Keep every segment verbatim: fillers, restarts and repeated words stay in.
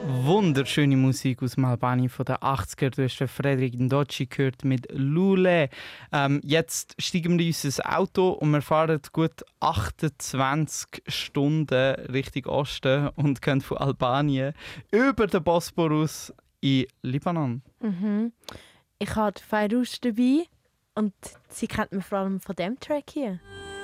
Wunderschöne Musik aus dem Albanien von den achtziger. Du hast den Frederik Ndoci gehört mit Lule. Ähm, jetzt steigen wir in unser Auto und wir fahren gut achtundzwanzig Stunden Richtung Osten und gehen von Albanien über den Bosporus in Libanon. Mhm. Ich habe Fairuz dabei und sie kennt mich vor allem von diesem Track hier.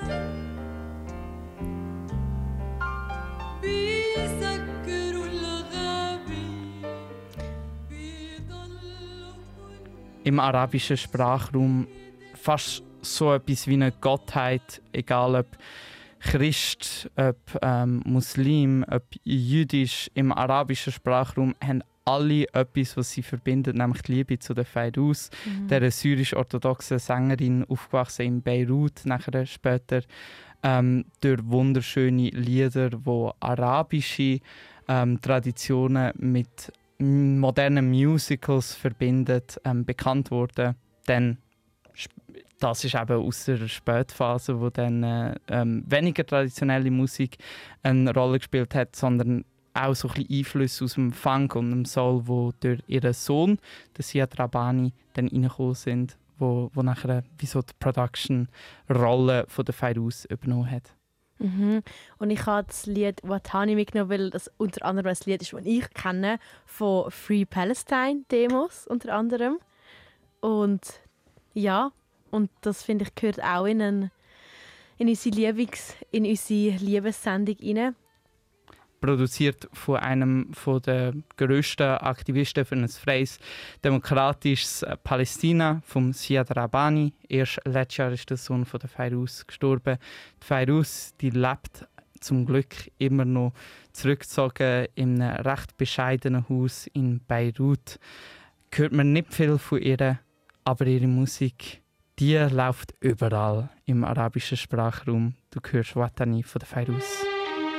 Im arabischen Sprachraum fast so etwas wie eine Gottheit, egal ob Christ, ob ähm, Muslim, ob Jüdisch. Im arabischen Sprachraum haben alle etwas, was sie verbindet, nämlich die Liebe zu der Fairuz, mhm. der syrisch-orthodoxen Sängerin, aufgewachsen in Beirut, nachher später ähm, durch wunderschöne Lieder, die arabische ähm, Traditionen mit modernen Musicals verbindet, ähm, bekannt wurde. Dann, das ist eben aus der Spätphase, wo dann äh, ähm, weniger traditionelle Musik eine Rolle gespielt hat, sondern auch so ein bisschen Einflüsse aus dem Funk und dem Soul, wo durch ihren Sohn, den Siad Rabani, dann reingekommen sind, wo, wo nachher wie so die Production-Rolle von der Fairuz übernommen hat. Mhm. Und ich habe das Lied «Watani» mitgenommen, weil das unter anderem ein Lied ist, das ich kenne, von Free Palestine Demos unter anderem. Und ja, und das finde ich gehört auch in, einen, in unsere Liebes, in unsere Liebessendung rein. Produziert von einem von der grössten Aktivisten für ein freies, demokratisches Palästina, vom Siad Rabani. Erst letztes Jahr ist der Sohn von der Fairuz gestorben. Die Fairuz, die lebt zum Glück immer noch zurückgezogen in einem recht bescheidenen Haus in Beirut. Hört man nicht viel von ihr, aber ihre Musik, die läuft überall im arabischen Sprachraum. Du hörst Watani von der Fairuz.